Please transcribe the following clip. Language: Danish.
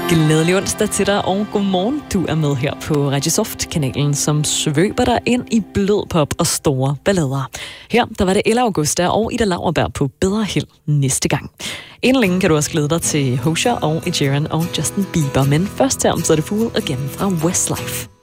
Glædelig onsdag til dig, og godmorgen. Du er med her på Radio Soft-kanalen, som svøber dig ind i blød pop og store ballader. Her der var det Ella Augusta og Ida Lauerberg på bedre held næste gang. Inden længe kan du også glæde dig til Hozier og Ed Sheeran og Justin Bieber, men først her så er det Fool Again fra Westlife.